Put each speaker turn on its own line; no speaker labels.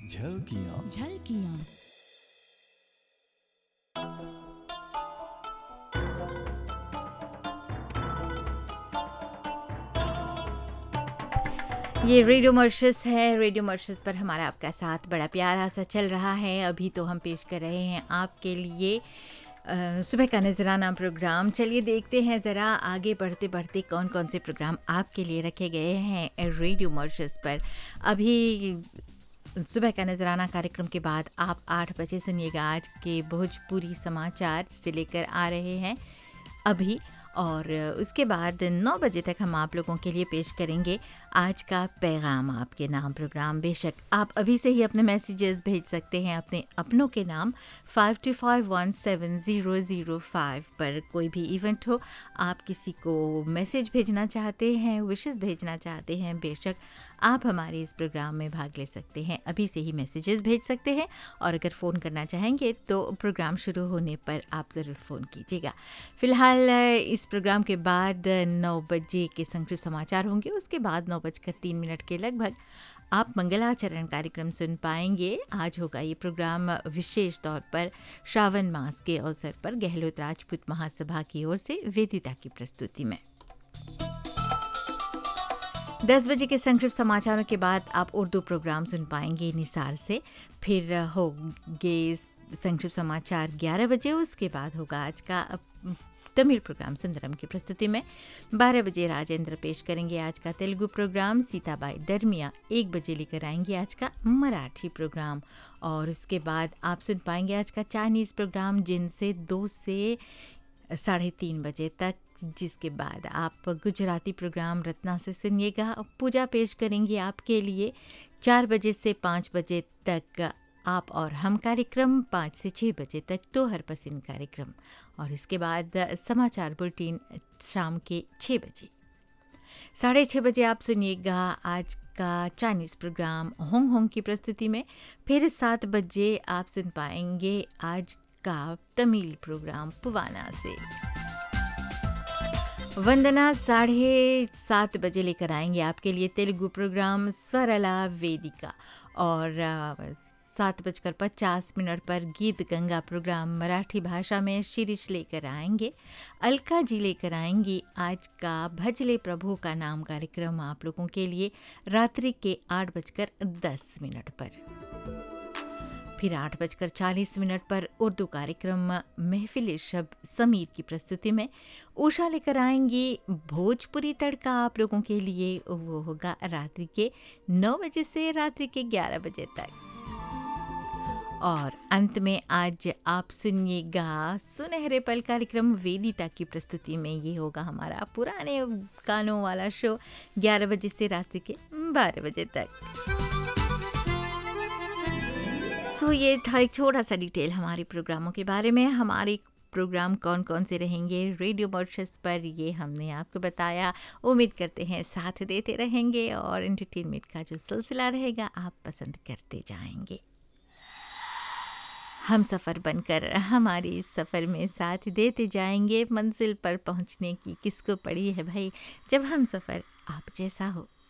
झलकियाँ।
झलकियाँ। ये रेडियो मॉर्शस है। रेडियो मॉर्शस पर हमारा आपका साथ बड़ा प्यारा सा चल रहा है। अभी तो हम पेश कर रहे हैं आपके लिए सुबह का नजराना प्रोग्राम। चलिए देखते हैं ज़रा आगे बढ़ते बढ़ते कौन कौन से प्रोग्राम आपके लिए रखे गए हैं रेडियो मॉर्शस पर। अभी सुबह का नजराना कार्यक्रम के बाद आप 8 बजे सुनिएगा आज के भोजपुरी समाचार से लेकर आ रहे हैं अभी। और उसके बाद 9 बजे तक हम आप लोगों के लिए पेश करेंगे आज का पैगाम आपके नाम प्रोग्राम। बेशक आप अभी से ही अपने मैसेजेस भेज सकते हैं अपने अपनों के नाम 52517005 पर। कोई भी इवेंट हो, आप किसी को मैसेज भेजना चाहते हैं, विशेस भेजना चाहते हैं, बेशक आप हमारे इस प्रोग्राम में भाग ले सकते हैं। अभी से ही मैसेजेस भेज सकते हैं और अगर फ़ोन करना चाहेंगे तो प्रोग्राम शुरू होने पर आप ज़रूर फ़ोन कीजिएगा। फ़िलहाल इस प्रोग्राम के बाद 9 बजे के संक्षिप्त समाचार होंगे। उसके बाद 9:03 के लगभग आप मंगलाचरण कार्यक्रम सुन पाएंगे। आज होगा ये प्रोग्राम विशेष तौर पर श्रावण मास के अवसर पर गहलोत राजपूत महासभा की ओर से वेदिता की प्रस्तुति में। 10 बजे के संक्षिप्त समाचारों के बाद आप उर्दू प्रोग्राम सुन पाएंगे निसार से। फिर होंगे संक्षिप्त समाचार 11 बजे। उसके बाद होगा आज का तमिल प्रोग्राम सुंदरम की प्रस्तुति में। 12 बजे राजेंद्र पेश करेंगे आज का तेलुगु प्रोग्राम। सीताबाई दरमिया 1 बजे लेकर आएंगे आज का मराठी प्रोग्राम। और उसके बाद आप सुन पाएंगे आज का चाइनीज़ प्रोग्राम जिनसे 2 से 3:30 बजे तक, जिसके बाद आप गुजराती प्रोग्राम रत्ना से सुनिएगा। पूजा पेश करेंगी आपके लिए 4 बजे से 5 बजे तक आप और हम कार्यक्रम। 5 से 6 बजे तक तो हर पसंद कार्यक्रम। और इसके बाद समाचार बुलेटिन शाम के 6 बजे। 6:30 बजे आप सुनिएगा आज का चाइनीज़ प्रोग्राम होंग होंग की प्रस्तुति में। फिर 7 बजे आप सुन पाएंगे आज का तमिल प्रोग्राम पुवाना से। वंदना 7:30 बजे लेकर आएंगे आपके लिए तेलुगु प्रोग्राम स्वरला वेदिका। और 7:50 पर गीत गंगा प्रोग्राम मराठी भाषा में शिरीष लेकर आएंगे। अलका जी लेकर आएंगी आज का भजले प्रभु का नाम कार्यक्रम आप लोगों के लिए रात्रि के 8:10 पर। फिर 8:40 पर उर्दू कार्यक्रम महफिल शब समीर की प्रस्तुति में उषा लेकर आएंगी भोजपुरी तड़का आप लोगों के लिए। वो होगा रात्रि के 9 बजे से रात्रि के 11 बजे तक। और अंत में आज आप सुनिएगा सुनहरे पल कार्यक्रम वेदिता की प्रस्तुति में। ये होगा हमारा पुराने गानों वाला शो 11 बजे से रात्रि के 12 बजे तक। सो ये था एक छोटा सा डिटेल हमारे प्रोग्रामों के बारे में। हमारे प्रोग्राम कौन कौन से रहेंगे रेडियो मॉर्शस पर, ये हमने आपको बताया। उम्मीद करते हैं साथ देते रहेंगे और एंटरटेनमेंट का जो सिलसिला रहेगा आप पसंद करते जाएंगे। हम सफ़र बनकर हमारे इस सफ़र में साथ देते जाएंगे। मंजिल पर पहुंचने की किसको पड़ी है भाई, जब हम सफ़र आप जैसा हो।